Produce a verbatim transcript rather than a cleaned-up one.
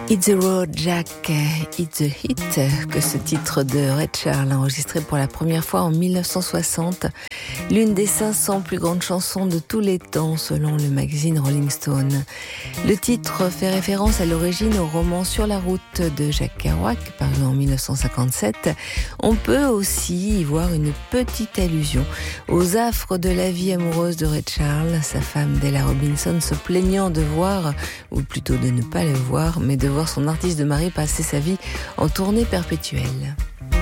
Hit the Road, Jack, Hit the Hit, que ce titre de Ray Charles, enregistré pour la première fois en mille neuf cent soixante, l'une des cinq cents plus grandes chansons de tous les temps selon le magazine Rolling Stone. Le titre fait référence à l'origine au roman Sur la route de Jacques Kerouac, paru en mille neuf cent cinquante-sept. On peut aussi y voir une petite allusion aux affres de la vie amoureuse de Ray Charles, sa femme Della Robinson se plaignant de voir, ou plutôt de ne pas le voir, mais de voir son artiste de mari passer sa vie en tournée perpétuelle.